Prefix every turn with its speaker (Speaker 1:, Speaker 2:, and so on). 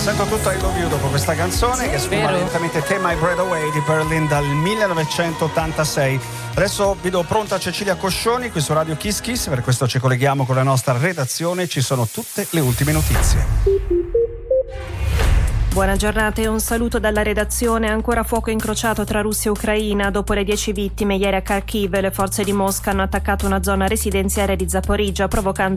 Speaker 1: Sento tutto I Love You dopo questa canzone che sfuma lentamente Take My Breath Away di Berlin dal 1986. Adesso vi do pronta Cecilia Coscioni qui su Radio Kiss Kiss, per questo ci colleghiamo con la nostra redazione, ci sono tutte le ultime notizie.
Speaker 2: Buona giornata e un saluto dalla redazione. Ancora fuoco incrociato tra Russia e Ucraina. Dopo le 10 vittime ieri a Kharkiv, le forze di Mosca hanno attaccato una zona residenziale di Zaporizhzhia, provocando